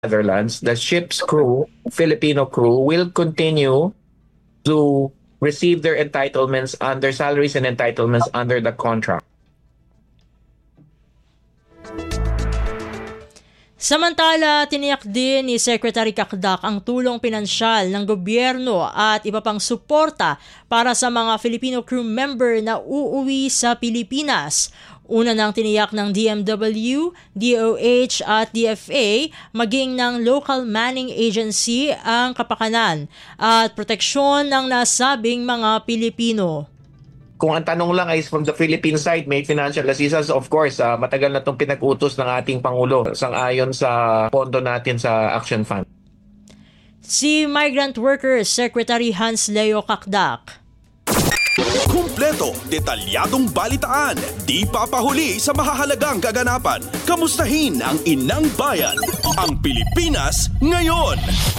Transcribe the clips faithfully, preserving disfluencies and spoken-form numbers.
Netherlands, the ship's crew, Filipino crew, will continue to receive their entitlements under salaries and entitlements under the contract. Samantala, tiniyak din ni Secretary Cakdak ang tulong pinansyal ng gobyerno at iba pang suporta para sa mga Filipino crew member na uuwi sa Pilipinas. Una nang tiniyak ng D M W, D O H at D F A maging ng local manning agency ang kapakanan at proteksyon ng nasabing mga Pilipino. Kung ang tanong lang ay from the Philippine side, may financial assistance, of course, uh, matagal na itong pinag-utos ng ating Pangulo sang-ayon sa pondo natin sa Action Fund. Si Migrant Workers Secretary Hans Leo Cakdak. Kumpleto, detalyadong balitaan, di papahuli sa mahahalagang kaganapan. Kamustahin ang inang bayan, ang Pilipinas ngayon.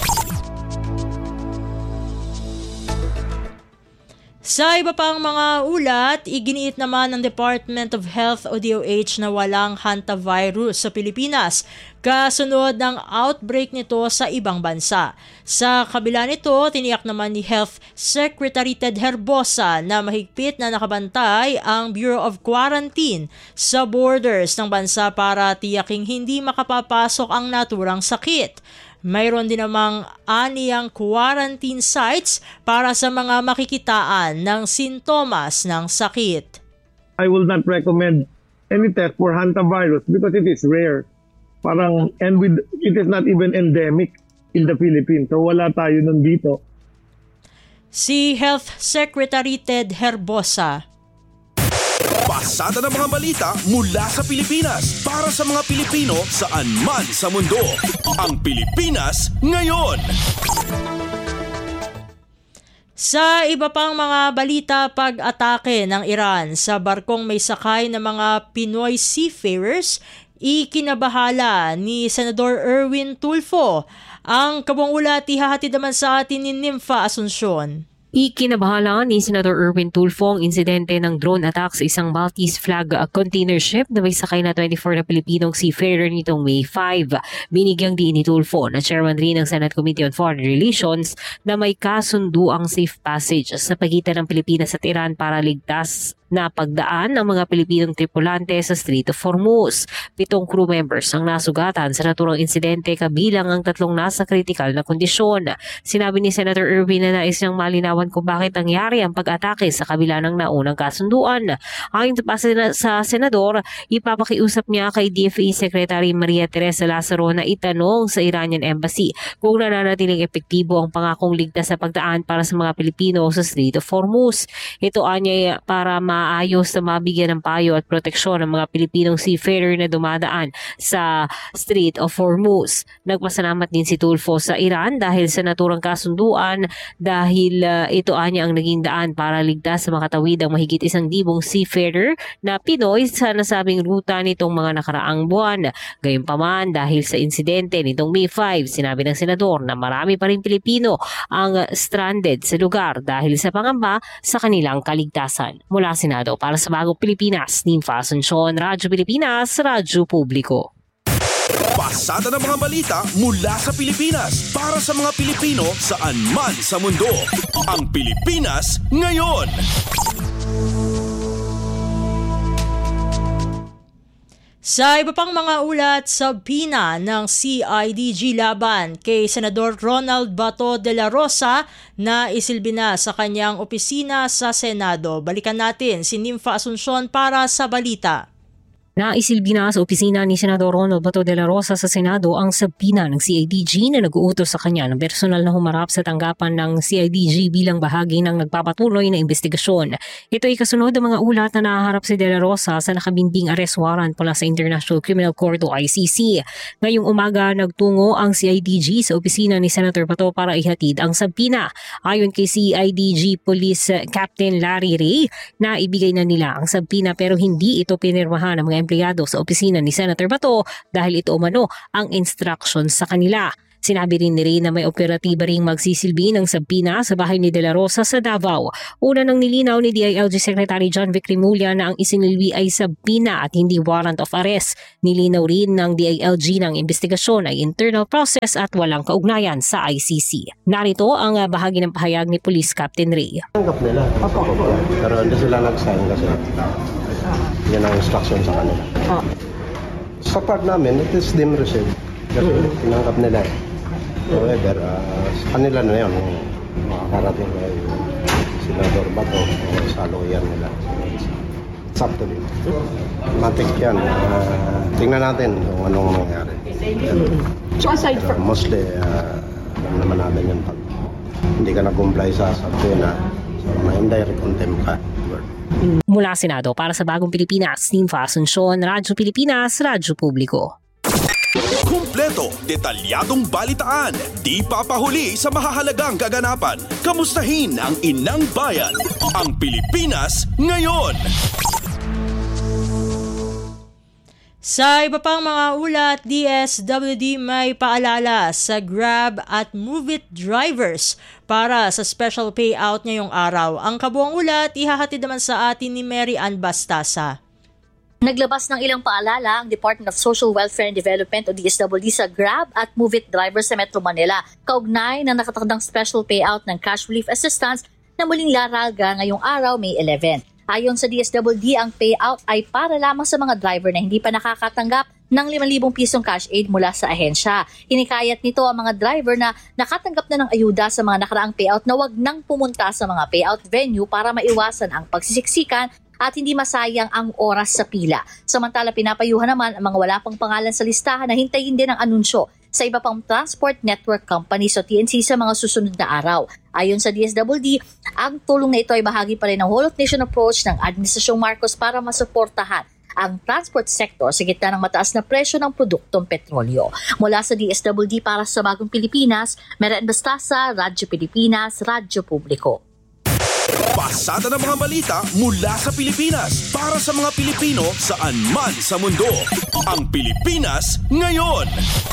Sa iba pang mga ulat, iginiit naman ng Department of Health o D O H na walang hantavirus sa Pilipinas kasunod ng outbreak nito sa ibang bansa. Sa kabila nito, tiniyak naman ni Health Secretary Ted Herbosa na mahigpit na nakabantay ang Bureau of Quarantine sa borders ng bansa para tiyaking hindi makapapasok ang naturang sakit. Mayroon din namang aniyang quarantine sites para sa mga makikitaan ng sintomas ng sakit. I will not recommend any test for hantavirus because it is rare. Parang, and with, it is not even endemic in the Philippines. So wala tayo nun dito. Si Health Secretary Ted Herbosa. Pasada ng mga balita mula sa Pilipinas para sa mga Pilipino saan man sa mundo. Ang Pilipinas ngayon. Sa iba pang mga balita, pag-atake ng Iran sa barkong may sakay ng mga Pinoy seafarers, ikinabahala ni Senador Erwin Tulfo. Ang kabuang ulat ihahatid naman sa atin ni Nympha Asuncion. Ikinabahala ni Senator Erwin Tulfo ang insidente ng drone attack sa isang Maltese flag container ship na may sakay na twenty-four na Pilipinong seafarer nitong May five. Binigyang diin ni Tulfo na chairman rin ng Senate Committee on Foreign Relations na may kasundo ang safe passage sa pagitan ng Pilipinas at Iran para ligtas na pagdaan ng mga Pilipinong tripulante sa Strait of Hormuz. Pitong crew members ang nasugatan sa naturang insidente kabilang ang tatlong nasa kritikal na kondisyon. Sinabi ni Senator Erwin na nais niyang malinawan kung bakit nangyari ang pag-atake sa kabila ng naunang kasunduan. Ayon pa sa senador, ipapakiusap niya kay D F A Secretary Maria Teresa Lazaro na itanong sa Iranian Embassy kung nananatiling epektibo ang pangakong ligtas na pagdaan para sa mga Pilipino sa Strait of Hormuz. Ito anya para ma maayos na mabigyan ng payo at proteksyon ng mga Pilipinong seafarer na dumadaan sa Strait of Hormuz. Nagpasalamat din si Tulfo sa Iran dahil sa naturang kasunduan dahil uh, ito anya ang naging daan para ligtas sa makatawid ang mahigit isang libong seafarer na Pinoy sa nasabing ruta nitong mga nakaraang buwan. Gayunpaman dahil sa insidente nitong May five, sinabi ng senador na marami pa rin Pilipino ang stranded sa lugar dahil sa pangamba sa kanilang kaligtasan. Mula sa para sa Bagong Pilipinas, Nympha Asuncion, Radyo Pilipinas, Radyo Publiko. Pasada ng mga balita mula sa Pilipinas para sa mga Pilipino saan man sa mundo. Ang Pilipinas ngayon. Sa iba pang mga ulat, subpoena ng C I D G laban kay Senador Ronald Bato de la Rosa na isilbi na sa kanyang opisina sa Senado. Balikan natin si Nympha Asuncion para sa balita. Naisilbi na sa opisina ni Senador Ronald Bato de la Rosa sa Senado ang subpoena ng C I D G na nag-uutos sa kanya ng personal na humarap sa tanggapan ng C I D G bilang bahagi ng nagpapatuloy na investigasyon. Ito ay kasunod ng mga ulat na nahaharap si de la Rosa sa nakabimbing arrest warrant mula sa International Criminal Court o I C C. Ngayong umaga nagtungo ang C I D G sa opisina ni Senator Bato para ihatid ang subpoena. Ayon kay C I D G Police Captain Larry Ray, na ibigay na nila ang subpoena pero hindi ito pinirmahan ng mga empleyado sa opisina ni Senator Bato dahil ito umano ang instruction sa kanila. Sinabi rin ni Ray na may operatiba ring magsisilbi ng sabina sa bahay ni De La Rosa sa Davao. Una nang nilinaw ni D I L G Secretary John Vic Rimulya na ang isinilbi ay sabina at hindi warrant of arrest. Nilinaw rin ng D I L G ng investigasyon ay internal process at walang kaugnayan sa I C C. Narito ang uh, bahagi ng pahayag ni Police Captain Ray. Tanggap nila. Pero hindi sila nag-sign kasi yan ang instruction sa kanila. Sa part namin, it is dim received. Kasi tinanggap nila eh. However, uh, sa kanila na yun, makakarating kay Senador Bato o sa lawyer nila. It's up to them. Matik yan. Uh, tingnan natin kung anong nangyari. So aside from... Mostly, uh, alam naman natin yun pag hindi ka nag-comply sa sabina, so may indirect contempt ka. Mula Senado para sa Bagong Pilipinas, Nympha Asuncion, Radyo Pilipinas, Radyo Publiko. Kumpleto, detalyadong balitaan, di papahuli sa mahahalagang kaganapan. Kamustahin ang inang bayan, ang Pilipinas ngayon. Sa iba pang mga ulat, D S W D may paalala sa Grab at Move It drivers para sa special payout ngayong araw. Ang kabuang ulat, ihahatid naman sa atin ni Mary Ann Bastasa. Naglabas ng ilang paalala ang Department of Social Welfare and Development o D S W D sa Grab at Move It drivers sa Metro Manila, kaugnay ng nakatakdang special payout ng cash relief assistance na muling laraga ngayong araw, May eleventh. Ayon sa D S W D, ang payout ay para lamang sa mga driver na hindi pa nakakatanggap ng limang libong pisong cash aid mula sa ahensya. Hinikayat nito ang mga driver na nakatanggap na ng ayuda sa mga nakaraang payout na wag nang pumunta sa mga payout venue para maiwasan ang pagsisiksikan at hindi masayang ang oras sa pila. Samantala, pinapayuhan naman ang mga wala pang pangalan sa listahan na hintayin din ang anunsyo sa iba pang transport network companies o T N C sa mga susunod na araw. Ayon sa D S W D, ang tulong na ito ay bahagi pa rin ng whole of nation approach ng Administrasyong Marcos para masuportahan ang transport sector sa gitna ng mataas na presyo ng produktong petrolyo. Mula sa D S W D para sa Bagong Pilipinas, Mary Ann Bastasa, Radyo Pilipinas, Radyo Publiko. Pasada ng mga balita mula sa Pilipinas para sa mga Pilipino saan man sa mundo. Ang Pilipinas ngayon.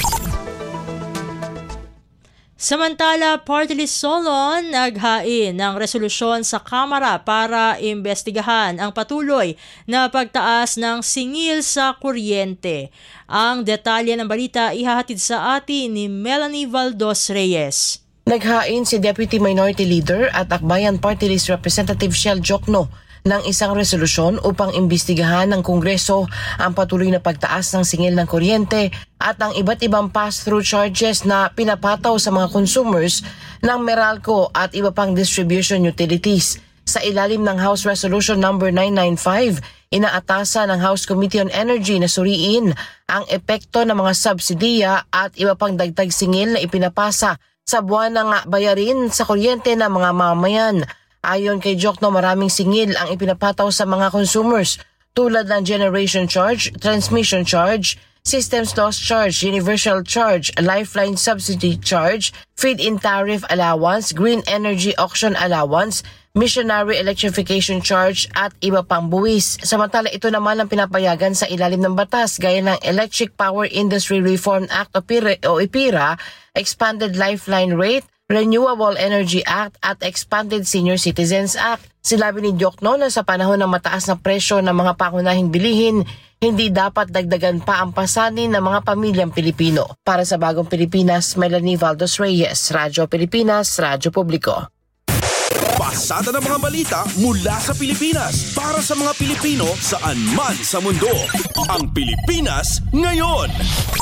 Samantala, Party List Solon naghain ng resolusyon sa Kamara para imbestigahan ang patuloy na pagtaas ng singil sa kuryente. Ang detalye ng balita ihahatid sa atin ni Melanie Valdos Reyes. Naghain si Deputy Minority Leader at Akbayan Party List Representative Shell Jokno ng isang resolusyon upang imbestigahan ng Kongreso ang patuloy na pagtaas ng singil ng kuryente at ang iba't ibang pass-through charges na pinapataw sa mga consumers ng Meralco at iba pang distribution utilities. Sa ilalim ng House Resolution number nine ninety-five, inaatasan ng House Committee on Energy na suriin ang epekto ng mga subsidiya at iba pang dagdag singil na ipinapasa sa buwan ng bayarin sa kuryente ng mga mamayan. Ayon kay Jokno, maraming singil ang ipinapataw sa mga consumers tulad ng generation charge, transmission charge, systems loss charge, universal charge, lifeline subsidy charge, feed-in tariff allowance, green energy auction allowance, missionary electrification charge at iba pang buwis. Samantala, ito naman ang pinapayagan sa ilalim ng batas gaya ng Electric Power Industry Reform Act o I P I R A, Expanded Lifeline Rate, Renewable Energy Act at Expanded Senior Citizens Act. Sinabi ni Jokno na sa panahon ng mataas na presyo ng mga pangunahing bilihin, hindi dapat dagdagan pa ang pasanin ng mga pamilyang Pilipino. Para sa Bagong Pilipinas, Melanie Valdos Reyes, Radyo Pilipinas, Radyo Publiko. Pasada ng mga balita mula sa Pilipinas para sa mga Pilipino saan man sa mundo. Ang Pilipinas ngayon.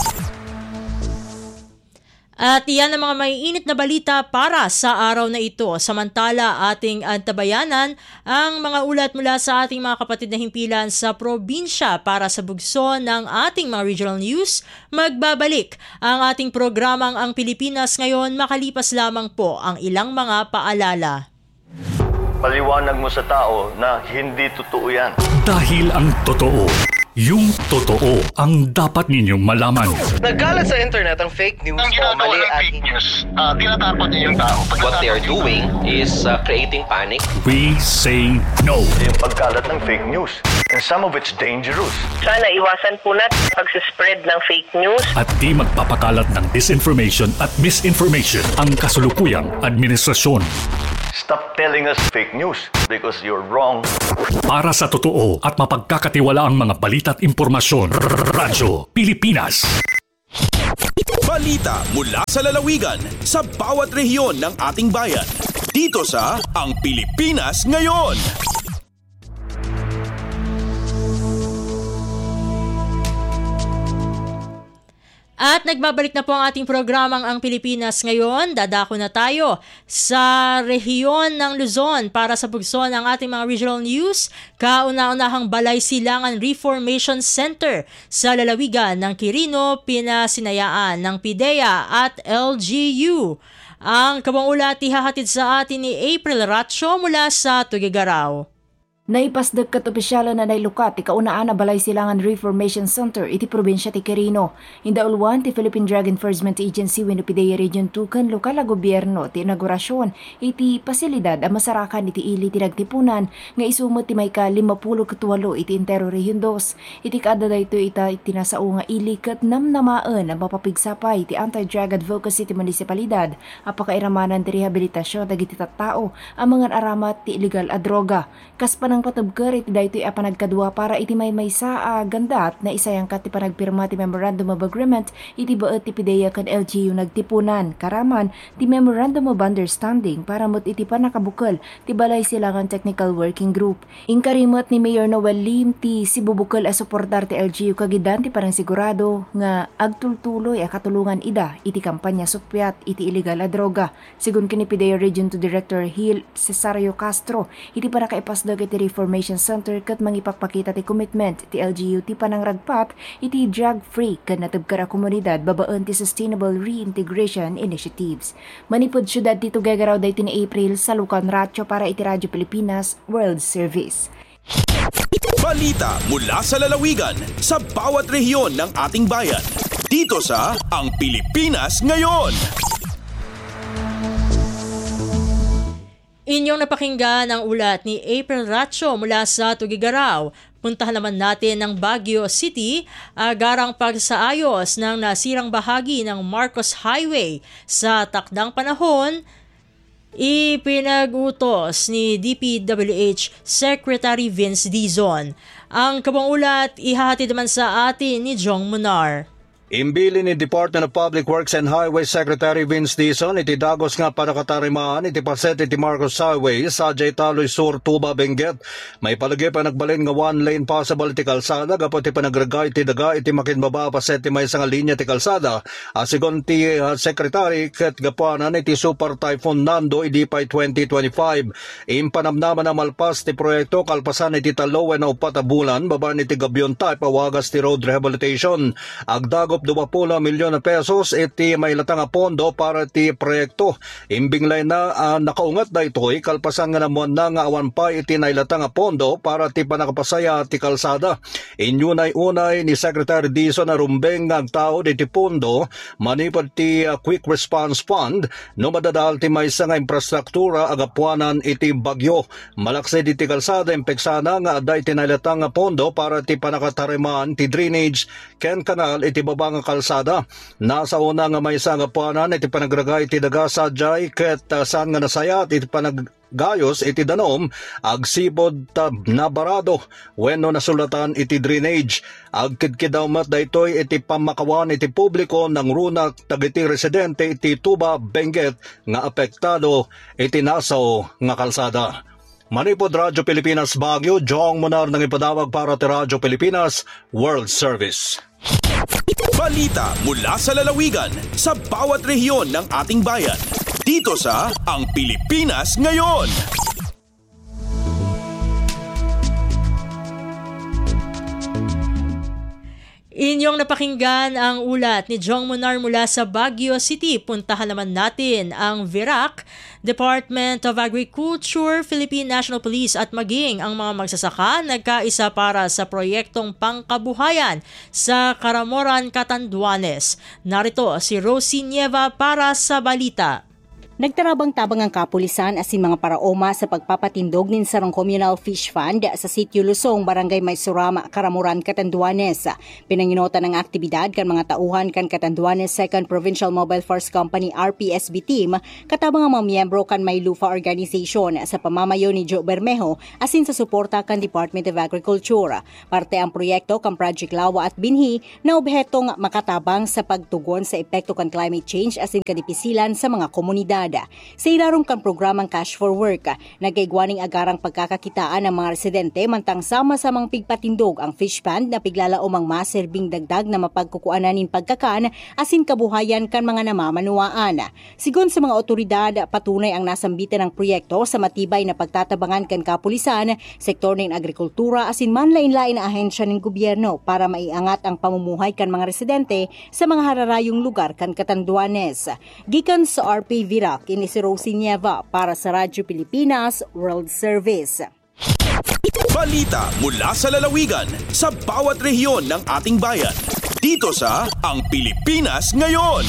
At iyan ang mga maiinit na balita para sa araw na ito. Samantala, ating antabayanan ang mga ulat mula sa ating mga kapatid na himpilan sa probinsya para sa bugso ng ating mga regional news. Magbabalik ang ating programang Ang Pilipinas Ngayon makalipas lamang po ang ilang mga paalala. Paliwanag mo sa tao na hindi totoo yan. Dahil ang totoo, Yung totoo ang dapat ninyong malaman. Nagkalat sa internet ang fake news ang o mali ng fake news, uh, tinatapon niyo yung tao. What they are doing is uh, creating panic. We say no. Yung pagkalat ng fake news, and some of it's dangerous. Sana iwasan po natin pag-spread ng fake news. At di magpapakalat ng disinformation at misinformation ang kasulukuyang administrasyon. Stop telling us fake news because you're wrong. Para sa totoo at mapagkakatiwalaang mga balita at impormasyon, Radyo Pilipinas. Balita mula sa lalawigan sa bawat rehiyon ng ating bayan. Dito sa Ang Pilipinas Ngayon. At nagbabalik na po ang ating programang Ang Pilipinas Ngayon. Dadako na tayo sa rehiyon ng Luzon para sa bugson ng ating mga regional news. Kauna-unahang Balay Silangan Reformation Center sa lalawigan ng Quirino, pinasinayaan ng PIDEA at L G U. Ang kabang ulat ihahatid sa atin ni April Ratio mula sa Tuguegarao. Naipasdag kat opisyala na nailukat, ikaunaan na Balay Silangan Reformation Center iti probinsya ti Quirino. Indaulwan ti Philippine Drug Enforcement Agency wenno PIDEA Region two kan lokal a gobyerno ti inaugurasyon iti pasilidad a masarakan iti ili ti nagtipunan nga isumot ti may ka limapuluh katuwalo iti entero Region two. Iti kada dayto ita iti nasao nga ili kat namnamaan ang mapapigsapay ti anti-drug advocacy ti munisipalidad a pakairamanan ti rehabilitasyon dagiti tattao ang mga aramat ti illegal a droga. Kaspa ng patubker iti daytoy a panagkadua para iti may maysa a gandat na isayang kat ti panagpirma ti Memorandum of Agreement iti baet ti PIDEA kan L G U nagtipunan karaman ti Memorandum of Understanding para mot iti panakabukal ti Balay Silangan Technical Working Group. Inkarimot ni Mayor Noel Lim ti sibubukal a suportar ti L G U kagidan ti parang sigurado nga agtultuloy a katulungan ida iti kampanya supyat iti illegal a droga. Sigun kini PIDEA Region two Director Gil Cesario Castro iti panakaipasdag iti Reformation Center kat mangipakpakita ti commitment ti L G U ti panangragpat iti drug-free kat natubkar a komunidad babaan ti Sustainable Reintegration Initiatives. Manipod syudad ti Tuguegarao dayti ni April sa Lucan Ratio para iti Radyo Pilipinas World Service. Balita mula sa lalawigan sa bawat rehiyon ng ating bayan. Dito sa Ang Pilipinas Ngayon. Inyong napakinggan ang ulat ni April Ratio mula sa Tuguegarao. Puntahan naman natin ng Baguio City, agarang pagsaayos ng nasirang bahagi ng Marcos Highway. Sa takdang panahon, ipinag-utos ni D P W H Secretary Vince Dizon. Ang kabang ulat ihahatid naman sa atin ni Jong Munar. Imbili ni Department of Public Works and Highway Secretary Vince Dizon iti dagos nga para katarimaan iti paset iti Marcos Highway sa Taloy Sur, Tuba, Benguet. May palagi pa nagbalin nga one lane possible iti kalsada gapo ti panagragay iti daga iti makinbaba paset ti may nga linya ti kalsada. Asigon ti uh, Secretary ket gapuanan iti Super Typhoon Nando idi pa twenty twenty-five. Impanamnaman na malpas ti proyekto kalpasan iti talowen na upat a bulan baban iti gabyon type awagas ti road rehabilitation. Agdago dua-puluh milyon na pesos iti may latang pondo para iti proyekto. Imbinglay na uh, nakaungat na ito'y kalpasan nga namuan na nga awan pa iti nailatang pondo para iti panakapasaya ti kalsada. Inyunay-unay ni Secretary Dizon na rumbeng nga agtao iti pondo manipad ti uh, Quick Response Fund no madadal ti maysa nga infrastruktura agapuanan iti bagyo. Malaksid iti kalsada impeksana nga aday iti nailatang pondo para iti panakatariman ti drainage ken kanal iti baba nga kalsada. Nasa una nga may nga puanan iti panagragay iti daga sadyay ket uh, saan nga nasayat iti panaggayos iti danom agsipod uh, na barado wenno nasulatan iti drainage. Agkidkidaw mat daytoy iti pamakawan iti publiko ng runak dagiti residente iti Tuba, Benguet nga apektado iti nasaw nga kalsada. Manipod Radyo Pilipinas Baguio, Jong Munar nang ipadawag para ti Radyo Pilipinas World Service. Balita mula sa lalawigan sa bawat rehiyon ng ating bayan. Dito sa Ang Pilipinas Ngayon. Inyong napakinggan ang ulat ni Jong Munar mula sa Baguio City. Puntahan naman natin ang V I R A C, Department of Agriculture, Philippine National Police at maging ang mga magsasaka nagkaisa para sa proyektong pangkabuhayan sa Caramoran, Catanduanes. Narito si Rosie Nieva para sa balita. Nagtarabang-tabang ang kapulisan asin mga paraoma sa pagpapatindog nin sarong Communal Fish Fund sa Sitio Lusong, Barangay Maysurama, Caramoran, Catanduanes. Pinanginota ng aktibidad kan mga tauhan kan Catanduanes Second Provincial Mobile Force Company R P S B Team katabang ang mga miyembro kan Maylufa Organization sa pamamayo ni Joe Bermejo asin sa suporta kan Department of Agriculture. Parte ang proyekto kan Project Lawa at Binhi na obhetong makatabang sa pagtugon sa epekto kan climate change asin kadipisilan sa mga komunidad. Sa ilarong kang programang Cash for Work, nagaigwaning agarang pagkakakitaan ng mga residente mantang sama-samang pigpatindog ang fish pond na piglalaom ang maserbing dagdag na mapagkukuananin pagkakan asin kabuhayan kan mga namamanuaan. Sigon sa mga otoridad, patunay ang nasambitan ng proyekto sa matibay na pagtatabangan kan kapulisan, sektor ng agrikultura asin manlain-lain na ahensya ng gobyerno para maiangat ang pamumuhay kan mga residente sa mga hararayong lugar kan Catanduanes. Gikan sa R P V I R A C, ini si Rosie Nieva para sa Radyo Pilipinas World Service. Balita mula sa lalawigan sa bawat rehiyon ng ating bayan. Dito sa Ang Pilipinas Ngayon.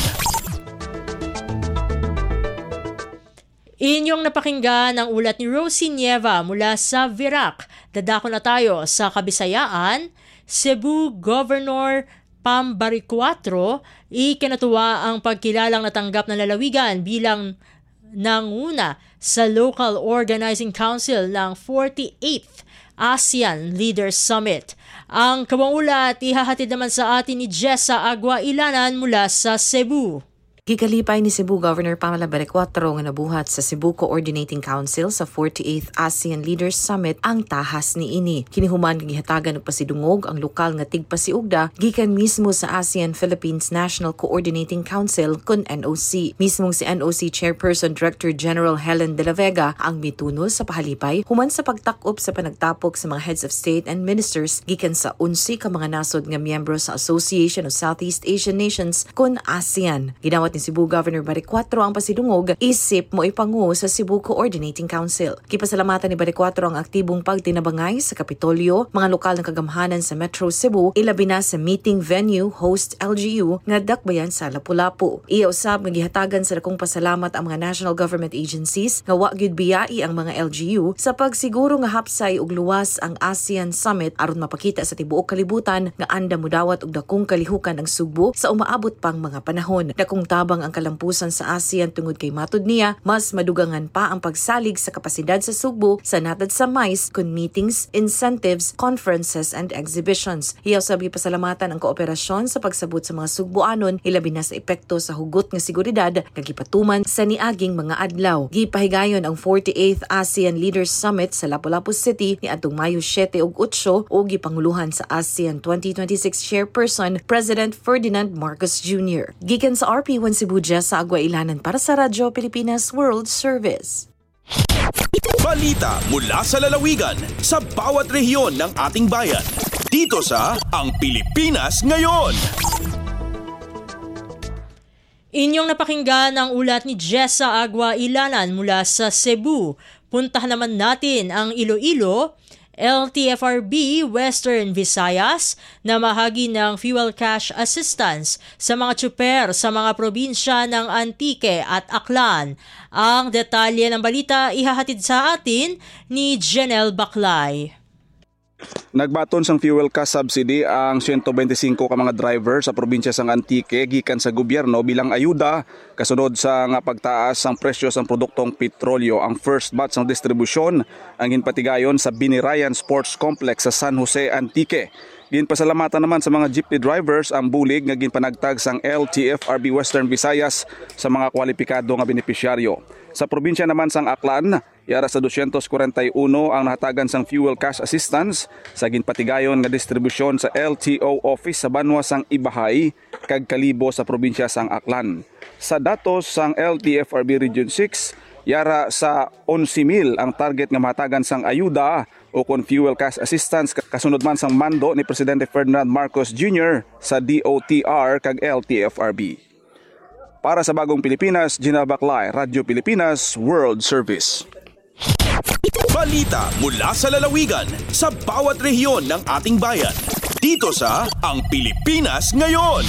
Inyong napakinggan ang ulat ni Rosie Nieva mula sa V I R A C. Dadako na tayo sa Kabisayaan. Cebu Governor Pam Baricuatro, ikinatuwa ang pagkilalang natanggap ng lalawigan bilang nanguna sa Local Organizing Council ng forty-eighth ASEAN Leaders Summit. Ang kabang ulat ihahatid naman sa atin ni Jessa Agua Ilanan mula sa Cebu. Gikalipay ni Cebu Governor Pamela Baricuatro nga nabuhat sa Cebu Coordinating Council sa forty-eighth ASEAN Leaders Summit ang tahas ni ini. Kinihuman nga gihatagan og pasidungog ang lokal nga tigpasiugda gikan mismo sa ASEAN Philippines National Coordinating Council kun N O C. Mismong si N O C Chairperson Director General Helen De La Vega ang mitunol sa pahalipay human sa pagtakop sa panagtapok sa mga heads of state and ministers gikan sa unsi ka mga nasod nga miyembro sa Association of Southeast Asian Nations kun ASEAN. Ginawat ni Cebu Governor Baricuatro ang pasidungog isip mo ipangu sa Cebu Coordinating Council. Kipasalamatan ni Baricuatro ang aktibong pagtinabangay sa Kapitolyo, mga lokal ng kagamhanan sa Metro Cebu, ilabi na sa meeting venue host L G U nga dakbayan sa Lapu-Lapu. Iyausab nga gihatagan sa dakong pasalamat ang mga national government agencies nga wa gyud biyai ang mga L G U sa pagsiguro nga hapsay ug luwas ang ASEAN Summit aron mapakita sa tibuok kalibutan nga anda mudawat og dakong kalihukan ang Sugbo sa umaabot pang mga panahon. Dakong habang ang kalampusan sa ASEAN tungod kay matud niya, mas madugangan pa ang pagsalig sa kapasidad sa Sugbo sa natad sa M I C E kun meetings, incentives, conferences, and exhibitions. Hiyaw sabi pasalamatan ang kooperasyon sa pagsabot sa mga Sugboanon, ilabi na sa epekto sa hugot nga seguridad nga gipatuman sa niaging mga adlaw. Gipahigayon ang forty-eighth ASEAN Leaders Summit sa Lapu-Lapu City ni adtong Mayo siyete ug otso o gipanguluhan sa ASEAN twenty twenty-six Chairperson President Ferdinand Marcos Junior Gikan sa R P one Cebu, sa Agua Ilanan para sa Radyo Pilipinas World Service. Balita mula sa lalawigan sa bawat rehiyon ng ating bayan. Dito sa Ang Pilipinas Ngayon. Inyong napakinggan ang ulat ni Jessa Agua Ilanan mula sa Cebu. Puntahan naman natin ang Iloilo. L T F R B Western Visayas na mahagi ng fuel cash assistance sa mga tsuper sa mga probinsya ng Antique at Aklan. Ang detalye ng balita ihahatid sa atin ni Janelle Baclay. Nagbaton sang fuel cash subsidy ang one hundred twenty-five ka mga driver sa probinsya sang Antique gikan sa gobyerno bilang ayuda kasunod sa nga pagtaas sang presyo sang produktong petrolyo. Ang first batch sang distribusyon ang ginpatigayon sa Binirayan Sports Complex sa San Jose, Antique. Ginpasalamatan naman sa mga jeepney drivers ang bulig nga ginpanagtag sang L T F R B Western Visayas sa mga kwalipikado nga benepisyaryo. Sa probinsya naman sang Aklan, yara sa two hundred forty-one ang nahatagan sang fuel cash assistance sa ginpatigayon nga distribusyon sa L T O office sa banwa sang Ibahay kag Kalibo sa probinsya sang Aklan. Sa datos sang L T F R B Region six, yara sa eleven mil ang target nga mahatagan sang ayuda o kon fuel cash assistance kasunod man sang mando ni Presidente Ferdinand Marcos Junior sa D O T R kag L T F R B. Para sa Bagong Pilipinas, Gina Baclay, Radyo Pilipinas, World Service. Balita mula sa lalawigan sa bawat rehiyon ng ating bayan. Dito sa Ang Pilipinas Ngayon.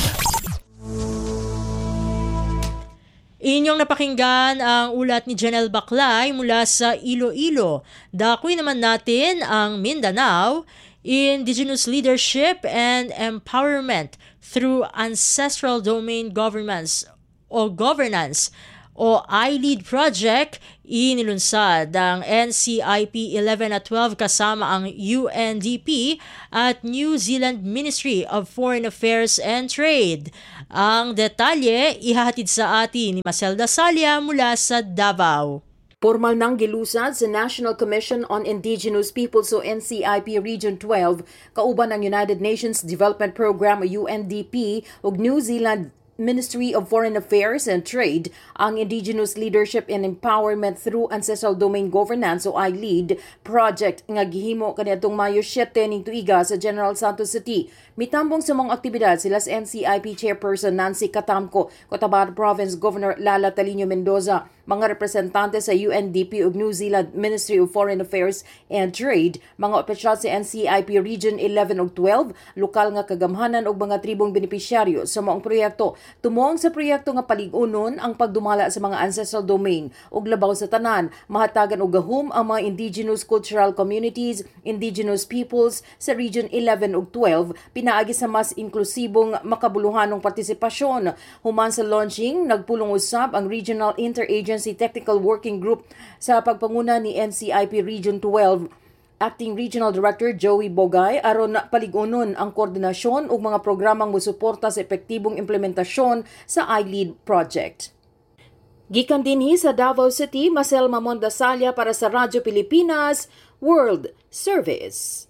Inyong napakinggan ang ulat ni Janelle Baclay mula sa Iloilo. Dakoy naman natin ang Mindanao, Indigenous Leadership and Empowerment through Ancestral Domain Governance o Governance o I LEAD project. Inilunsad ang N C I P eleven at twelve kasama ang U N D P at New Zealand Ministry of Foreign Affairs and Trade. Ang detalye ihahatid sa atin ni Maselda Salia mula sa Davao. Pormal nang gilusad sa National Commission on Indigenous Peoples o N C I P Region twelve kauban ng United Nations Development Program o U N D P ug New Zealand Ministry of Foreign Affairs and Trade ang Indigenous Leadership and Empowerment through Ancestral Domain Governance o I LEAD project nga gihimo kaniadtong Mayo siyete ning tuiga sa General Santos City. Mitambong sa mga aktibidad sila sa N C I P Chairperson Nancy Catamco, Cotabato Province Governor Lala Talino Mendoza, mga representante sa U N D P ug New Zealand Ministry of Foreign Affairs and Trade, mga opisyal sa N C I P Region eleven ug twelve, lokal nga kagamhanan ug mga tribong benepisyaryo sa maong proyekto. Tumong sa proyekto nga paligunon ang pagdumala sa mga ancestral domain ug labaw sa tanan, mahatagan og gahum ang mga indigenous cultural communities, indigenous peoples sa Region eleven ug twelve, pinaagi sa mas inklusibong makabuluhanong partisipasyon. Human sa launching, nagpulong usab ang Regional Interagency Technical Working Group sa pagpanguna ni N C I P Region twelve. Acting Regional Director Joey Bogay aron paligunon ang koordinasyon ug mga programang mosuporta sa epektibong implementasyon sa I LEAD project. Gikan dinhi sa Davao City, Marcel Mamon Dasalia para sa Radyo Pilipinas, World Service.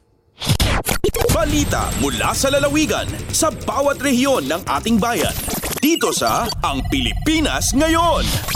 Balita mula sa lalawigan sa bawat rehiyon ng ating bayan. Dito sa Ang Pilipinas Ngayon.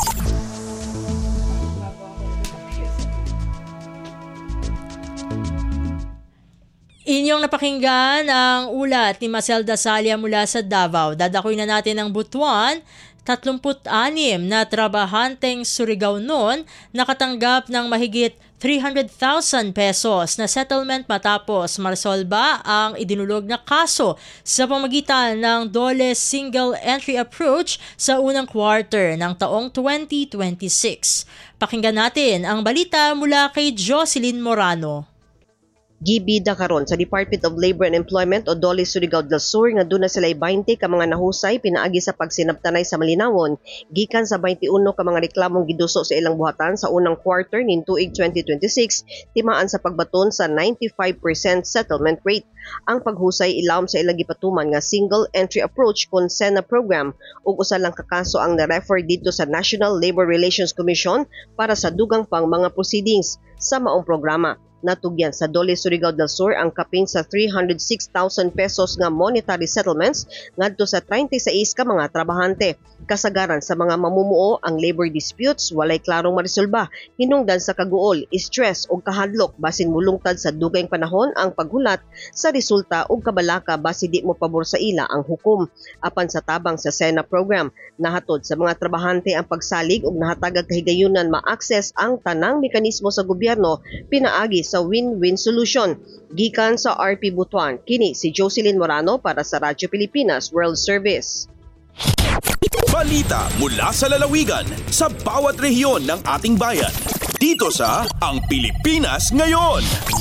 Inyong napakinggan ang ulat ni Maselda Salia mula sa Davao. Dadakoy na natin ang Butuan. tatlumpu't-anim na trabahanteng Surigao noon nakatanggap ng mahigit three hundred thousand pesos na settlement matapos marsolba ang idinulog na kaso sa pamagitan ng Dole Single Entry Approach sa unang quarter ng taong twenty twenty-six. Pakinggan natin ang balita mula kay Jocelyn Morano. Gibida karon sa Department of Labor and Employment o Dole Surigao del Sur nga duna sila twenty ka mga nahusay pinaagi sa pagsinabtanay sa malinawon gikan sa twenty-one ka mga reklamong giduso sa ilang buhatan sa unang quarter nin tuig twenty twenty-six timaan sa pagbaton sa ninety-five percent settlement rate. Ang paghusay ilawom sa ilang gipatuman nga single entry approach kon SENA program ug usa lang ka kaso ang na-refer dito sa National Labor Relations Commission para sa dugang pang mga proceedings sa maong programa. Natugyan sa Dole Surigao del Sur ang kapin sa three hundred six thousand pesos nga monetary settlements ngadto sa thirty-six ka mga trabahante. Kasagaran sa mga mamumuo ang labor disputes walay klarong maresolba, hinungdan sa kaguol, stress o kahadlok basin mulungtad sa dugayng panahon ang paghulat sa resulta o kabalaka basi di mo pabor sa ila ang hukom. Apan sa tabang sa SENA program, nahatod sa mga trabahante ang pagsalig ug nahatagag kahigayunan ma-access ang tanang mekanismo sa gobyerno pinaagi sa win-win solution. Gikan sa R P Butuan, kini si Jocelyn Morano para sa Radyo Pilipinas World Service. Balita mula sa lalawigan sa bawat rehiyon ng ating bayan. Dito sa Ang Pilipinas Ngayon.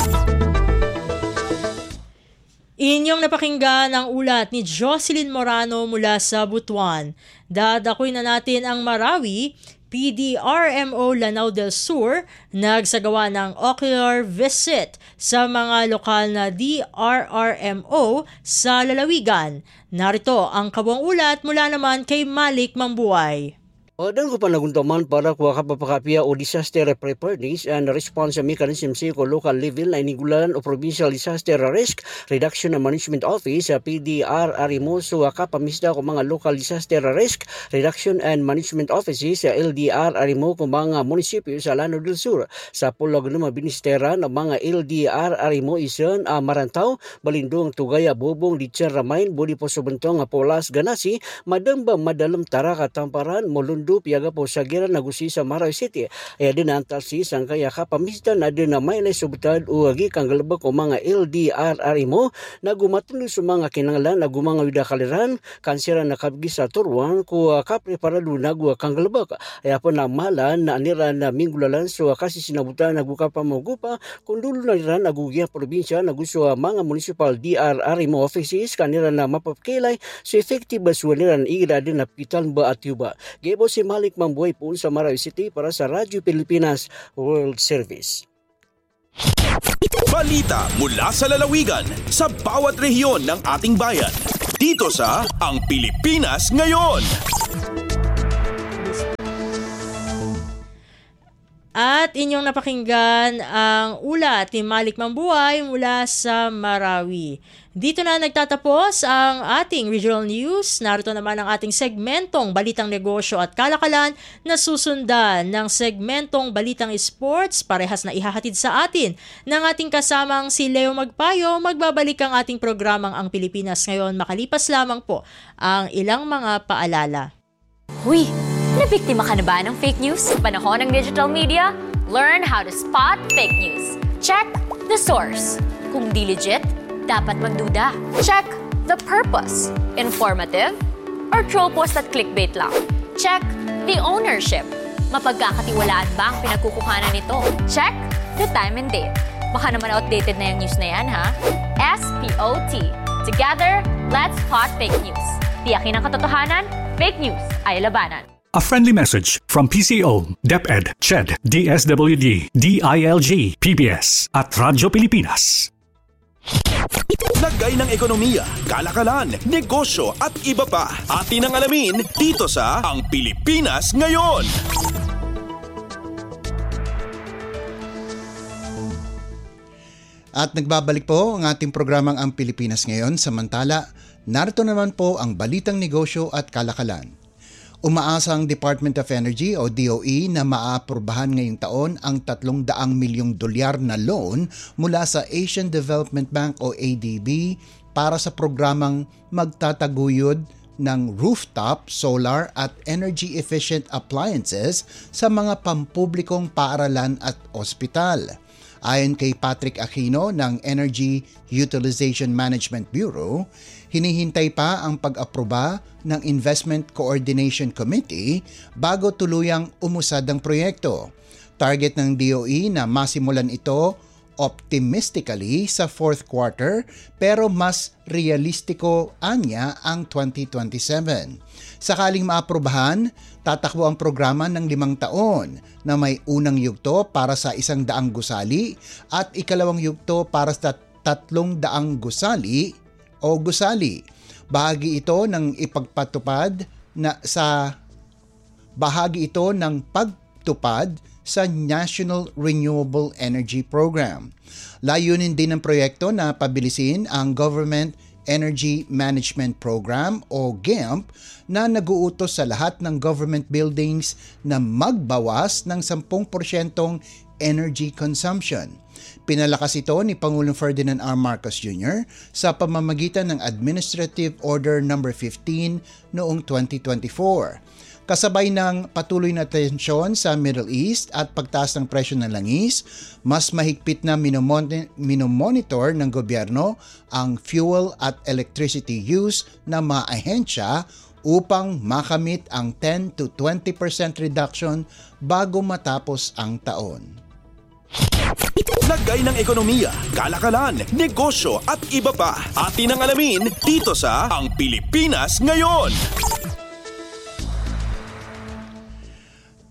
Inyong napakinggan ang ulat ni Jocelyn Morano mula sa Butuan. Dadakoy na natin ang Marawi. P D R M O Lanao del Sur nagsagawa ng ocular visit sa mga lokal na D R R M O sa lalawigan. Narito ang kabuang ulat mula naman kay Malik Mambuay. Padan ko panaguntaman para kuha kapapakapia o disaster preparedness and response mechanism sa local level na inigulan o Provincial Disaster Risk Reduction and Management Office sa P D R Arimo so kapamisda ko mga local disaster risk reduction and management offices sa L D R Arimo ko mga munisipyo sa Lanao del Sur sa pulag ng mga binistera ng mga L D R Arimo ison uh, Marantaw, Balindong, Tugaya, Bobong, Ditcher, Ramain, Budi Posobentong, Polas, Ganasi, Madamba, Madalam, Tara, Katamparan, Molundo, Piaga po sa Gira, Nagusi sa Marawi City. Ay din ang talsi sang kaya kapamisda na din na may naisubutad o agi kang galabak o mga L D R Arimo na gumatuloy sa mga kinanglan na gumanga widakaliran, kansira na kabgi sa turuan ko kapreparado na guwa kang galabak. Ay po na malan na anira na minggulalan so kasi sinabutan naguka pa magupa kung dulo na nira nagugya probinsya naguso mga municipal D R Arimo offices kanira na mapapakilay so effective baswa nira na igira din na pitan ba at yuba. Gebo si Malik Mambuhay po sa Marawi City para sa Radyo Pilipinas World Service. Balita mula sa lalawigan sa bawat rehiyon ng ating bayan. Dito sa Ang Pilipinas Ngayon. At inyong napakinggan ang ulat ni Malik Mambuhay mula sa Marawi. Dito na nagtatapos ang ating regional news. Narito naman ang ating segmentong Balitang Negosyo at Kalakalan na susundan ng segmentong Balitang Sports. Parehas na ihahatid sa atin ng ating kasamang si Leo Magpayo. Magbabalik ang ating programang Ang Pilipinas Ngayon. Makalipas lamang po ang ilang mga paalala. Huy! Nabiktima ka na ba ng fake news sa panahon ng digital media? Learn how to spot fake news. Check the source. Kung di legit, dapat magduda. Check the purpose. Informative or troll post at clickbait lang. Check the ownership. Mapagkakatiwalaan ba ang pinagkukuhanan nito? Check the time and date. Baka naman outdated na yung news na yan, ha? S P O T. Together, let's spot fake news. Tiyakin ang katotohanan, fake news ay labanan. A friendly message from P C O, DepEd, C H E D, D S W D, D I L G, P B S at Radyo Pilipinas. Lagay ng ekonomiya, kalakalan, negosyo at iba pa. Atin ang alamin dito sa Ang Pilipinas Ngayon. At nagbabalik po ang ating programang Ang Pilipinas Ngayon. Samantala, narito naman po ang Balitang Negosyo at Kalakalan. Umaasa ang Department of Energy o D O E na maaprubahan ngayong taon ang tatlong daang milyong dolyar na loan mula sa Asian Development Bank o A D B para sa programang magtataguyod ng rooftop, solar at energy-efficient appliances sa mga pampublikong paaralan at ospital. Ayon kay Patrick Aquino ng Energy Utilization Management Bureau, hinihintay pa ang pag-aproba ng Investment Coordination Committee bago tuluyang umusad ang proyekto. Target ng D O E na masimulan ito optimistically sa fourth quarter pero mas realistiko anya ang twenty twenty-seven. Sakaling maaprobahan, tatakbo ang programa ng limang taon na may unang yugto para sa isang daang gusali at ikalawang yugto para sa tatlong daang gusali o gusali. Bahagi ito ng ipagpatupad na sa bahagi ito ng pagtupad sa National Renewable Energy Program. Layunin din ng proyekto na pabilisin ang Government Energy Management Program o G E M P na naguutos sa lahat ng government buildings na magbawas ng ten percent energy consumption. Pinalakas ito ni Pangulong Ferdinand R. Marcos Junior sa pamamagitan ng Administrative Order number fifteen noong twenty twenty-four. Kasabay ng patuloy na tensyon sa Middle East at pagtaas ng presyo ng langis, mas mahigpit na minomonitor ng gobyerno ang fuel at electricity use ng mga ahensya upang makamit ang ten to twenty percent reduction bago matapos ang taon. Lagay ng ekonomiya, kalakalan, negosyo at iba pa. Atin ang alamin dito sa Ang Pilipinas Ngayon.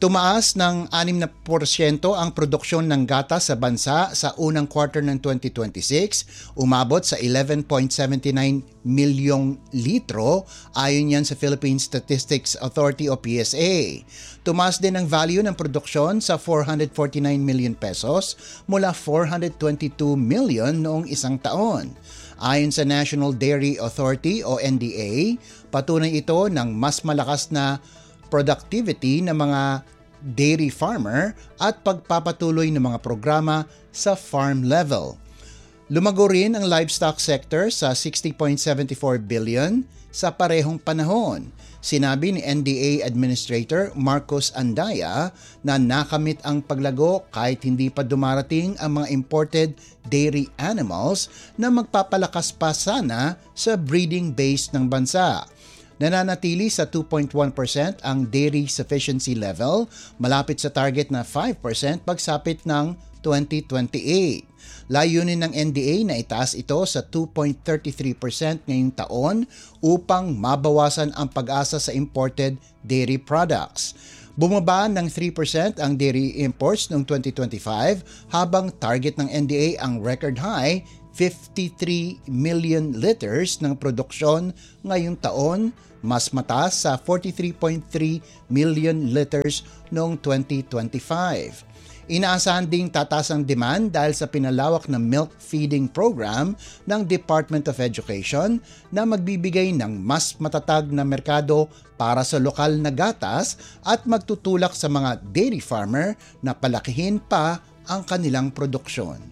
Tumaas ng anim na porsyento ang produksyon ng gatas sa bansa sa unang quarter ng twenty twenty-six, umabot sa eleven point seven nine milyong litro ayon yan sa Philippine Statistics Authority o P S A. Tumaas din ang value ng produksyon sa four hundred forty-nine million pesos mula four hundred twenty-two million noong isang taon. Ayon sa National Dairy Authority o N D A, patunay ito ng mas malakas na productivity ng mga dairy farmer at pagpapatuloy ng mga programa sa farm level. Lumago rin ang livestock sector sa sixty point seven four billion sa parehong panahon. Sinabi ni N D A Administrator Marcos Andaya na nakamit ang paglago kahit hindi pa dumarating ang mga imported dairy animals na magpapalakas pa sana sa breeding base ng bansa. Nananatili sa two point one percent ang dairy sufficiency level, malapit sa target na five percent pagsapit ng twenty twenty-eight. Layunin ng N D A na itaas ito sa two point three three percent ngayong taon upang mabawasan ang pag-asa sa imported dairy products. Bumaba ng three percent ang dairy imports noong twenty twenty-five habang target ng N D A ang record high fifty-three million liters ng produksyon ngayong taon, mas mataas sa forty-three point three million liters noong twenty twenty-five. Inaasahan ding tataas ang demand dahil sa pinalawak na milk feeding program ng Department of Education na magbibigay ng mas matatag na merkado para sa lokal na gatas at magtutulak sa mga dairy farmer na palakihin pa ang kanilang produksyon.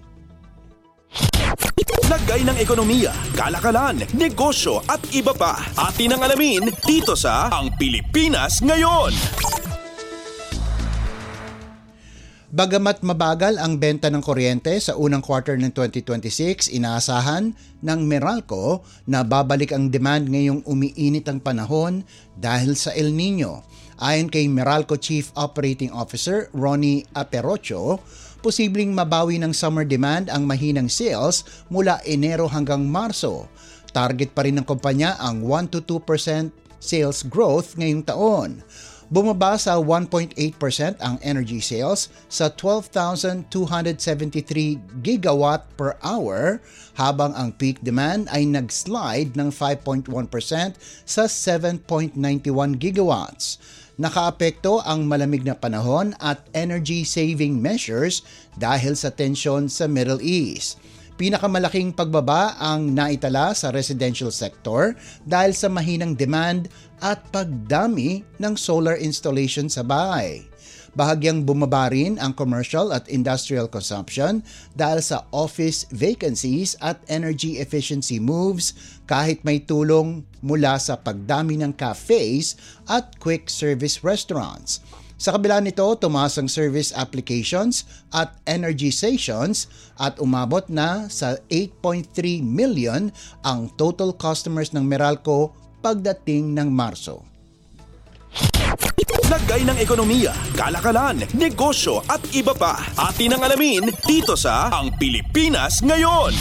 Lagay ng ekonomiya, kalakalan, negosyo at iba pa. Atin ang alamin dito sa Ang Pilipinas Ngayon. Bagamat mabagal ang benta ng kuryente sa unang quarter ng twenty twenty-six, inaasahan ng Meralco na babalik ang demand ngayong umiinit ang panahon dahil sa El Nino. Ayon kay Meralco Chief Operating Officer Ronnie Aperocho, posibleng mabawi ng summer demand ang mahinang sales mula Enero hanggang Marso. Target pa rin ng kumpanya ang one to two percent sales growth ngayong taon. Bumaba sa one point eight percent ang energy sales sa twelve thousand two hundred seventy-three gigawatt per hour habang ang peak demand ay nag-slide ng five point one percent sa seven point nine one gigawatts. Nakaapekto ang malamig na panahon at energy saving measures dahil sa tensyon sa Middle East. Pinakamalaking pagbaba ang naitala sa residential sector dahil sa mahinang demand at pagdami ng solar installation sa bahay. Bahagyang bumaba rin ang commercial at industrial consumption dahil sa office vacancies at energy efficiency moves kahit may tulong mula sa pagdami ng cafes at quick service restaurants. Sa kabila nito, tumaas ang service applications at energizations at umabot na sa eight point three million ang total customers ng Meralco pagdating ng Marso. Lagay ng ekonomiya, kalakalan, negosyo at iba pa. Atin ang alamin dito sa Ang Pilipinas Ngayon.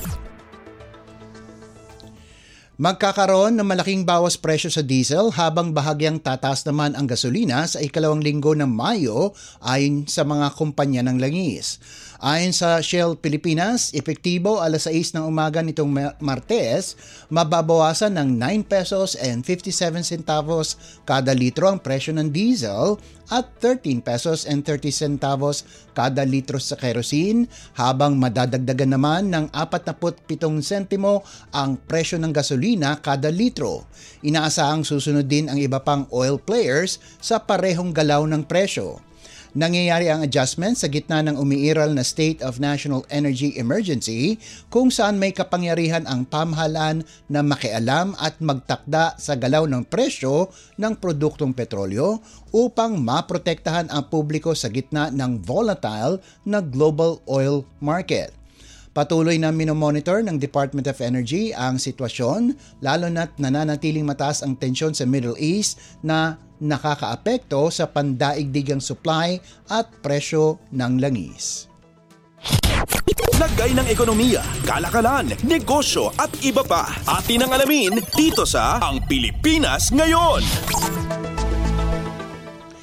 Magkakaroon ng malaking bawas presyo sa diesel habang bahagyang tataas naman ang gasolina sa ikalawang linggo ng Mayo ayon sa mga kumpanya ng langis. Ayon sa Shell Pilipinas, epektibo alas sais ng umaga nitong Martes, mababawasan ng nine pesos and fifty-seven centavos kada litro ang presyo ng diesel at thirteen pesos and thirty centavos kada litro sa kerosene habang madadagdagan naman ng forty-seven sentimo ang presyo ng gasolina kada litro. Inaasahang susunod din ang iba pang oil players sa parehong galaw ng presyo. Nangyayari ang adjustment sa gitna ng umiiral na State of National Energy Emergency kung saan may kapangyarihan ang pamahalaan na makialam at magtakda sa galaw ng presyo ng produktong petrolyo upang maprotektahan ang publiko sa gitna ng volatile na global oil market. Patuloy na minomonitor ng Department of Energy ang sitwasyon lalo na't nananatiling mataas ang tensyon sa Middle East na nakakaapekto sa pandaigdigang supply at presyo ng langis. Lagay ng ekonomiya, kalakalan, negosyo at iba pa. Atin ang alamin dito sa Ang Pilipinas Ngayon.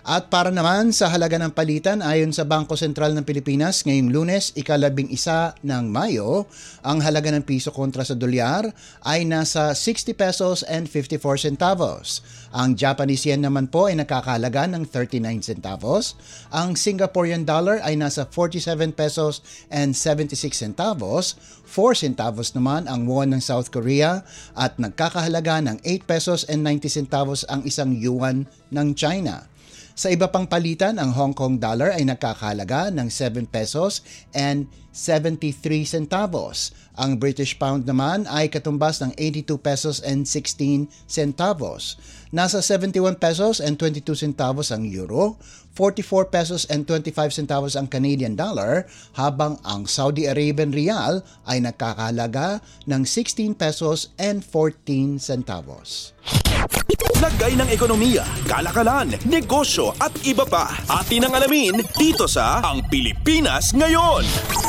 At para naman sa halaga ng palitan, ayon sa Bangko Sentral ng Pilipinas, ngayong Lunes, ikalabing isa ng Mayo, ang halaga ng piso kontra sa dolyar ay nasa sixty pesos and fifty-four centavos. Ang Japanese yen naman po ay nakakahalaga ng thirty-nine centavos. Ang Singaporean dollar ay nasa forty-seven pesos and seventy-six centavos. four centavos naman ang won ng South Korea at nagkakahalaga ng eight pesos and ninety centavos ang isang yuan ng China. Sa iba pang palitan, ang Hong Kong dollar ay nakakahalaga ng seven pesos and seventy-three centavos. Ang British pound naman ay katumbas ng eighty-two pesos and sixteen centavos. Nasa seventy-one pesos and twenty-two centavos ang euro, forty-four pesos and twenty-five centavos ang Canadian dollar, habang ang Saudi Arabian rial ay nakakahalaga ng sixteen pesos and fourteen centavos. Lagay ng ekonomiya, kalakalan, negosyo at iba pa. Atin ang alamin dito sa Ang Pilipinas Ngayon.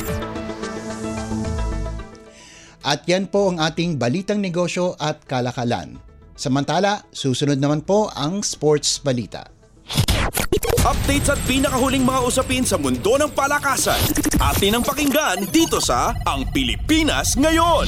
At yan po ang ating balitang negosyo at kalakalan. Samantala, susunod naman po ang sports balita. Updates at pinakahuling mga usapin sa mundo ng palakasan. Atin ang pakinggan dito sa Ang Pilipinas Ngayon.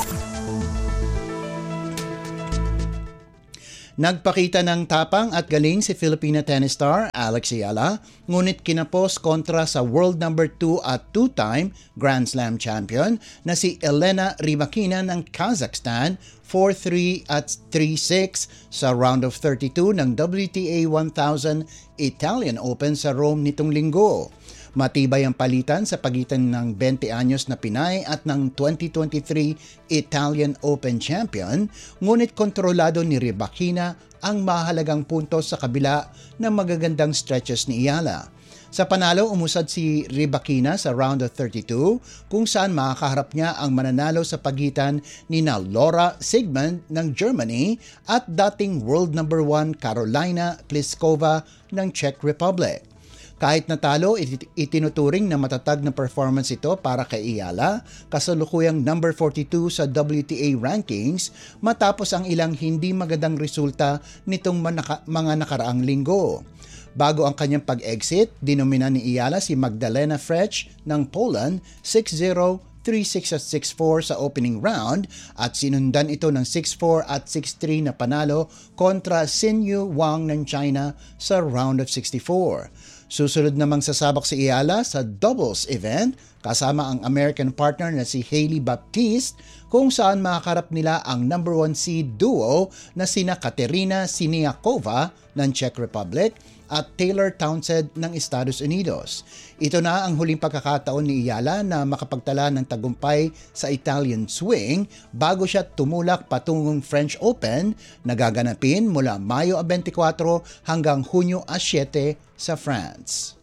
Nagpakita ng tapang at galing si Filipina tennis star Alex Ayala, ngunit kinapos kontra sa world number two at two-time Grand Slam champion na si Elena Rybakina ng Kazakhstan four three at three six sa round of thirty-two ng W T A one thousand Italian Open sa Rome nitong linggo. Matibay ang palitan sa pagitan ng twenty anyos na Pinay at ng twenty twenty-three Italian Open champion, ngunit kontrolado ni Rybakina ang mahalagang puntos sa kabila ng magagandang stretches ni Ayala. Sa panalo, umusad si Rybakina sa round of thirty-two kung saan makakaharap niya ang mananalo sa pagitan ni na Laura Siegemund ng Germany at dating world number one Carolina Pliskova ng Czech Republic. Kahit natalo, itinuturing na matatag na performance ito para kay Ayala, kasalukuyang number forty-two sa W T A rankings matapos ang ilang hindi magandang resulta nitong manaka- mga nakaraang linggo. Bago ang kanyang pag-exit, dinomina ni Ayala si Magdalena Frech ng Poland six zero, three six at six four sa opening round at sinundan ito ng six four at six three na panalo kontra Xinyu Wang ng China sa round of sixty-four. Susunod namang sasabak si Ayala sa doubles event kasama ang American partner na si Hailey Baptiste kung saan makakarap nila ang number one seed duo na sina Katerina Siniakova ng Czech Republic at Taylor Townsend ng Estados Unidos. Ito na ang huling pagkakataon ni Ayala na makapagtala ng tagumpay sa Italian swing bago siya tumulak patungong French Open na gaganapin mula Mayo twenty-four hanggang Hunyo seven sa France.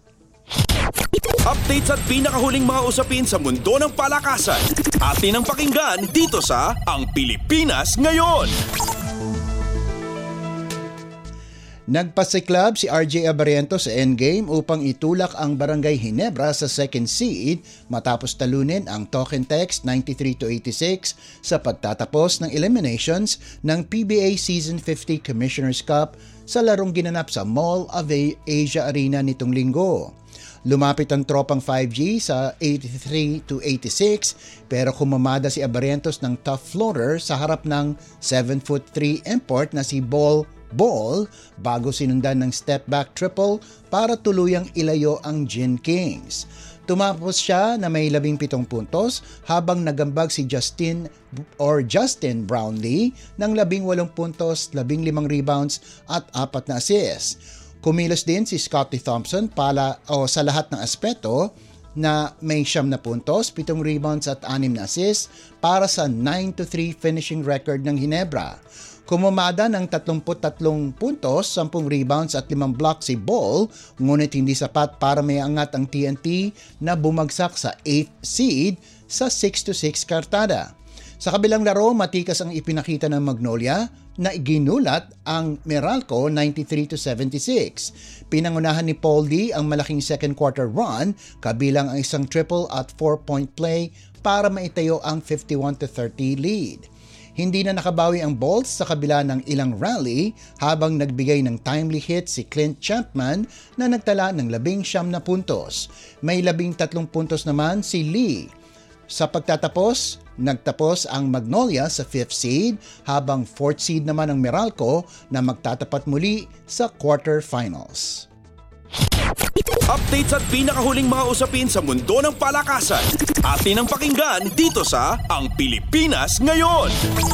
Updates at pinakahuling mga usapin sa mundo ng palakasan. Atin ang pakinggan dito sa Ang Pilipinas Ngayon. Nagpasiklab si R J Abariento sa endgame upang itulak ang Barangay Ginebra sa second seed matapos talunin ang Token Text ninety-three to eighty-six sa pagtatapos ng eliminations ng P B A Season fifty Commissioner's Cup sa larong ginanap sa Mall of Asia Arena nitong linggo. Lumapit ang tropang five G sa eighty-three to eighty-six pero kumamada si Abarientos ng tough floater sa harap ng seven foot three import na si Ball Ball bago sinundan ng step back triple para tuluyang ilayo ang Gin Kings. Tumapos siya na may labing pitong puntos habang nagambag si Justin or Justin Brownlee ng labing walong puntos, labing limang rebounds at apat na assists. Kumilos din si Scottie Thompson pala o sa lahat ng aspeto na may siyam na puntos, pitong rebounds at anim na assists para sa nine to three finishing record ng Ginebra. Kumamada ng thirty-three puntos, ten rebounds at limang blocks si Ball, ngunit hindi sapat para may angat ang T N T na bumagsak sa eighth seed sa six to six kartada. Sa kabilang laro, matikas ang ipinakita ng Magnolia na ginulat ang Meralco ninety-three to seventy-six. Pinangunahan ni Paul D ang malaking second quarter run kabilang ang isang triple at four-point play para maitayo ang fifty-one to thirty lead. Hindi na nakabawi ang Bolts sa kabila ng ilang rally habang nagbigay ng timely hit si Clint Chapman na nagtala ng labing siyam na puntos. May labing tatlong puntos naman si Lee. Sa pagtatapos, nagtapos ang Magnolia sa fifth seed habang fourth seed naman ang Meralco na magtatapat muli sa quarterfinals. Updates at pinakahuling mga usapin sa mundo ng palakasan. Atin ang pakinggan dito sa Ang Pilipinas Ngayon.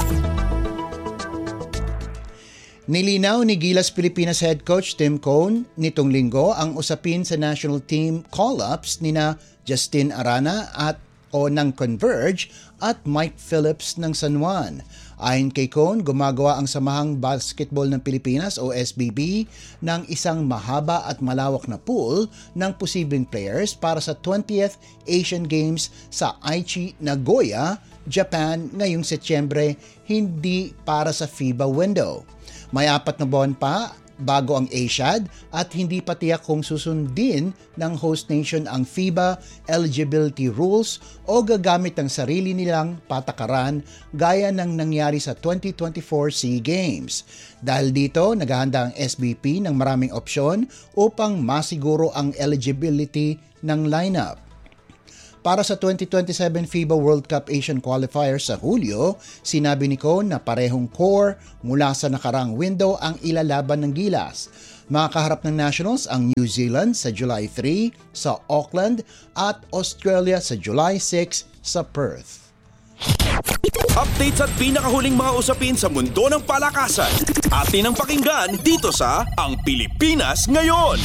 Nilinaw ni Gilas Pilipinas head coach Tim Cone nitong linggo ang usapin sa national team call-ups nina Justin Arana at o ng Converge at Mike Phillips ng San Juan. Ayon kay Cone, gumagawa ang Samahang Basketball ng Pilipinas o S B B ng isang mahaba at malawak na pool ng posibleng players para sa twentieth Asian Games sa Aichi, Nagoya, Japan ngayong Setyembre, hindi para sa FIBA window. May apat na buwan pa bago ang ASIAD at hindi pa tiyak kung susundin ng host nation ang FIBA eligibility rules o gagamit ng sarili nilang patakaran gaya ng nangyari sa twenty twenty-four SEA Games. Dahil dito, naghahanda ang S B P ng maraming opsyon upang masiguro ang eligibility ng lineup. Para sa twenty twenty-seven FIBA World Cup Asian Qualifiers sa Hulyo, sinabi ni Cone na parehong core mula sa nakarang window ang ilalaban ng Gilas. Makakaharap ng Nationals ang New Zealand sa July three sa Auckland at Australia sa July six sa Perth. Updates at pinakahuling mga usapin sa mundo ng palakasan. Atin ang pakinggan dito sa Ang Pilipinas Ngayon.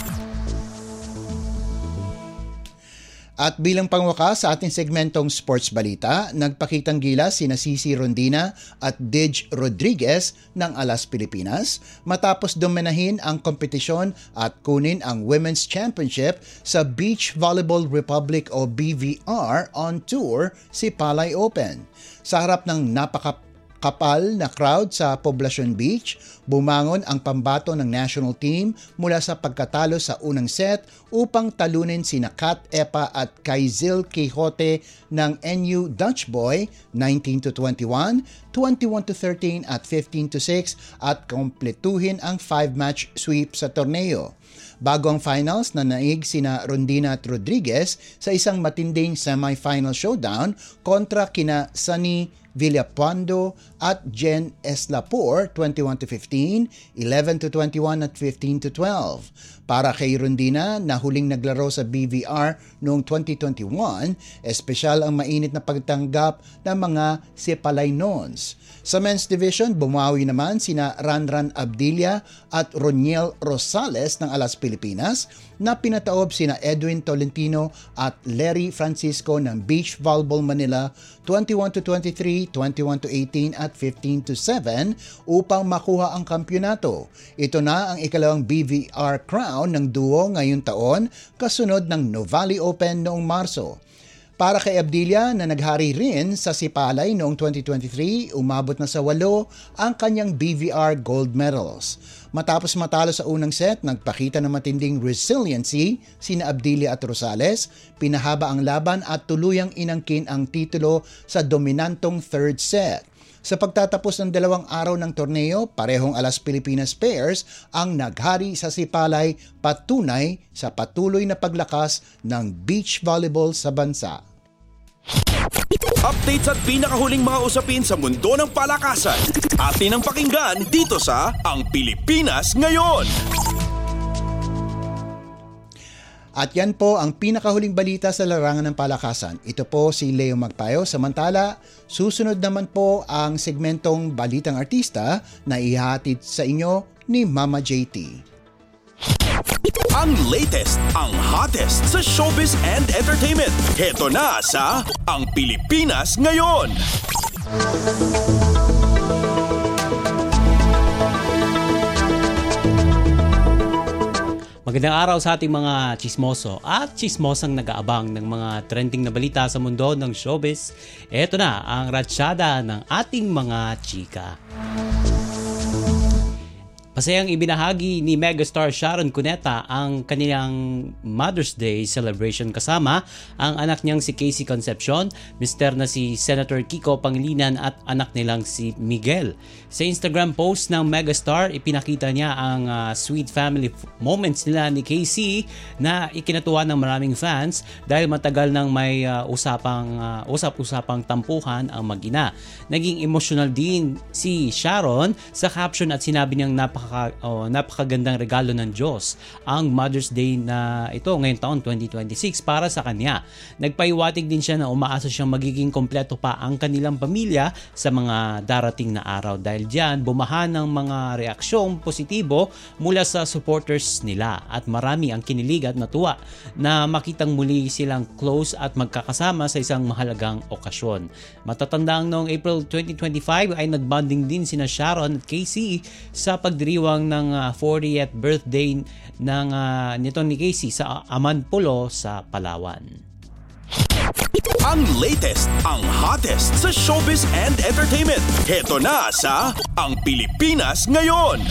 At bilang pangwakas sa ating segmentong Sports Balita, nagpakitang gilas sina Cici Rondina at Dij Rodriguez ng Alas Pilipinas matapos dominahin ang kompetisyon at kunin ang Women's Championship sa Beach Volleyball Republic o B V R on tour si Palay Open. Sa harap ng napaka kapal na crowd sa Poblacion Beach, bumangon ang pambato ng national team mula sa pagkatalo sa unang set upang talunin sina Kat Epa at Kaizil Quixote ng N U Dutch Boy nineteen to twenty-one, twenty-one to thirteen at fifteen to six at kompletuhin ang five-match sweep sa torneo. Bago ang finals, nanaig sina Rondina at Rodriguez sa isang matinding semi-final showdown kontra kina Sunny Villapando at Jen Eslapor twenty-one to fifteen, eleven to twenty-one at fifteen to twelve. Para kay Rondina na huling naglaro sa B V R noong twenty twenty-one, espesyal ang mainit na pagtanggap ng mga Sipalay Nons. Sa men's division, bumawi naman sina Ranran Abdilia at Roniel Rosales ng Alas Pilipinas na pinataob sina Edwin Tolentino at Larry Francisco ng Beach Volleyball Manila twenty-one to twenty-three, twenty-one to eighteen at fifteen to seven upang makuha ang kampyonato. Ito na ang ikalawang B V R crown ng duo ngayong taon kasunod ng Novali Open noong Marso. Para kay Abdilia na naghari rin sa Sipalay noong twenty twenty-three, umabot na sa walo ang kanyang B V R gold medals. Matapos matalo sa unang set, nagpakita ng matinding resiliency sina Abdilia at Rosales, pinahaba ang laban at tuluyang inangkin ang titulo sa dominantong third set. Sa pagtatapos ng dalawang araw ng torneo, parehong Alas Pilipinas pairs ang naghari sa Sipalay, patunay sa patuloy na paglakas ng beach volleyball sa bansa. Updates at pinakahuling mga usapin sa mundo ng palakasan. Atin ang pakinggan dito sa Ang Pilipinas Ngayon. At yan po ang pinakahuling balita sa larangan ng palakasan. Ito po si Leo Magpayo. Samantala, susunod naman po ang segmentong Balitang Artista na ihahatid sa inyo ni Mama J T. Ang latest, ang hottest sa showbiz and entertainment. Heto na sa Ang Pilipinas Ngayon. Magandang araw sa ating mga chismoso at chismosang nag-aabang ng mga trending na balita sa mundo ng showbiz. Ito na ang ratsyada ng ating mga chika. Pasayang ibinahagi ni megastar Sharon Cuneta ang kanilang Mother's Day celebration kasama ang anak niyang si Casey Concepcion, mister na si Senator Kiko Pangilinan at anak nilang si Miguel. Sa Instagram post ng megastar, ipinakita niya ang uh, sweet family f- moments nila ni Casey na ikinatuwa ng maraming fans dahil matagal nang may uh, usapang uh, usap-usapang tampuhan ang mag-ina. Naging emotional din si Sharon sa caption at sinabi niyang napaka Oh, napakagandang regalo ng Diyos ang Mother's Day na ito ngayong taon twenty twenty-six para sa kanya. Nagpaiwatig din siya na umaasa siyang magiging kompleto pa ang kanilang pamilya sa mga darating na araw dahil diyan bumahan ng mga reaksyong positibo mula sa supporters nila at marami ang kinilig at natuwa na makitang muli silang close at magkakasama sa isang mahalagang okasyon. Matatandang noong April twenty twenty-five ay nagbanding din sina Sharon at Casey sa pagdiriwang ng uh, fortieth birthday ng uh, nitong ni Casey sa Amanpulo sa Palawan. Ang latest, ang hottest sa showbiz and entertainment. Heto na sa Ang Pilipinas Ngayon.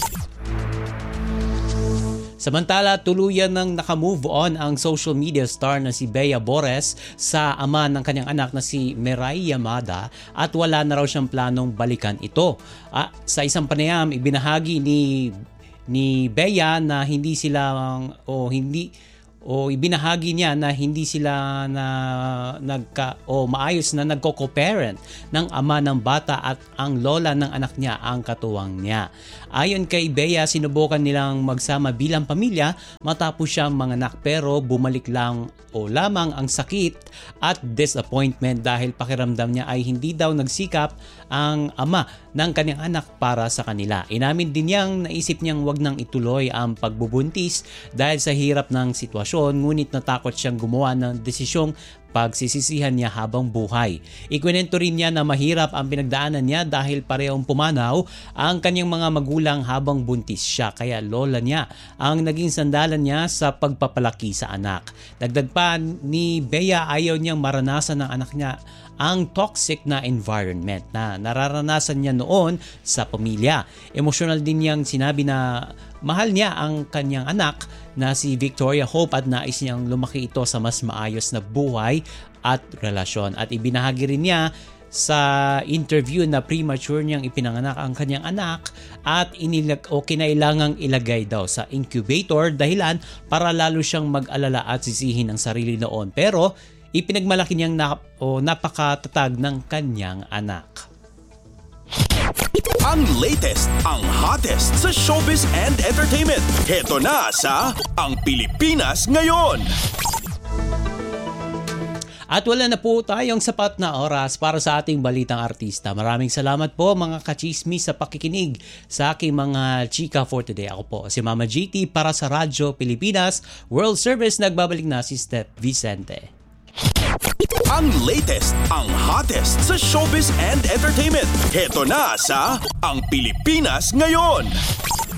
Samantala, tuluyan nang nakamove on ang social media star na si Bea Bores sa ama ng kanyang anak na si Mirai Yamada at wala na raw siyang planong balikan ito. Ah, sa isang panayam, ibinahagi ni ni Bea na hindi sila o hindi o ibinahagi niya na hindi sila na nagka o maayos na nagko-co-parent ng ama ng bata at ang lola ng anak niya ang katuwang niya. Ayon kay Bea, sinubukan nilang magsama bilang pamilya matapos siyang manganak pero bumalik lang o lamang ang sakit at disappointment dahil pakiramdam niya ay hindi daw nagsikap ang ama ng kanyang anak para sa kanila. Inamin din niyang naisip niyang wag nang ituloy ang pagbubuntis dahil sa hirap ng sitwasyon, ngunit natakot siyang gumawa ng desisyong pagsisisihan niya habang buhay. Ikwento rin niya na mahirap ang pinagdaanan niya dahil parehong pumanaw ang kanyang mga magulang habang buntis siya, kaya lola niya ang naging sandalan niya sa pagpapalaki sa anak. Dagdag pa ni Bea, ayaw niyang maranasan ng anak niya ang toxic na environment na nararanasan niya noon sa pamilya. Emotional din niyang sinabi na mahal niya ang kanyang anak na si Victoria Hope at nais niyang lumaki ito sa mas maayos na buhay at relasyon. At ibinahagi rin niya sa interview na premature niyang ipinanganak ang kanyang anak at inilag o kinailangang ilagay daw sa incubator dahilan para lalo siyang mag-alala at sisihin ang sarili noon. Pero ipinagmalaki niyang na, o napakatatag ng kanyang anak. Ang latest, ang hottest sa showbiz and entertainment. Heto na sa Ang Pilipinas Ngayon. At wala na po tayong sapat na oras para sa ating balitang artista. Maraming salamat po mga kachismis sa pakikinig sa aking mga chika for today. Ako po si Mama G T para sa Radyo Pilipinas World Service. Nagbabalik na si Steph Vicente. Ang latest, ang hottest sa showbiz and entertainment. Heto na sa Ang Pilipinas Ngayon.